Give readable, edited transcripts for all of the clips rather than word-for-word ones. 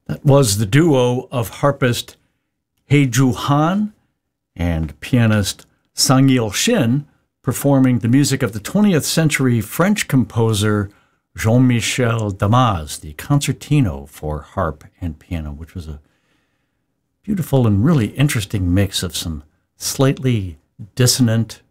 That was the duo of harpist Heiju Han and pianist Sang-il Shin performing the music of the 20th century French composer Jean-Michel Damas, the Concertino for harp and piano, which was a beautiful and really interesting mix of some slightly dissonant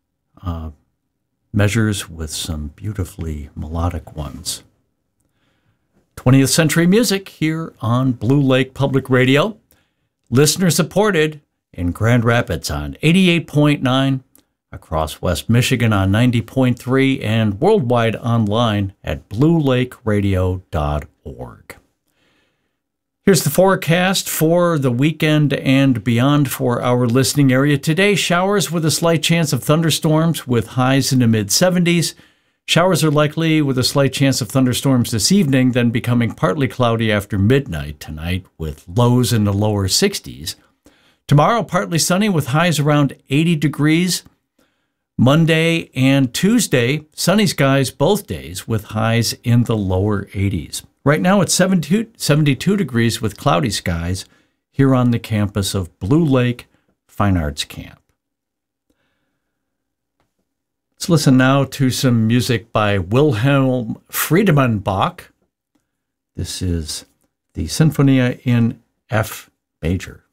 measures with some beautifully melodic ones. 20th century music here on Blue Lake Public Radio. Listener supported in Grand Rapids on 88.9, across West Michigan on 90.3, and worldwide online at bluelakeradio.org. Here's the forecast for the weekend and beyond for our listening area. Today, showers with a slight chance of thunderstorms with highs in the mid-70s. Showers are likely with a slight chance of thunderstorms this evening, then becoming partly cloudy after midnight tonight with lows in the lower 60s. Tomorrow, partly sunny with highs around 80 degrees. Monday and Tuesday, sunny skies both days with highs in the lower 80s. Right now it's 72 degrees with cloudy skies here on the campus of Blue Lake Fine Arts Camp. Let's listen now to some music by Wilhelm Friedemann Bach. This is the Sinfonia in F major.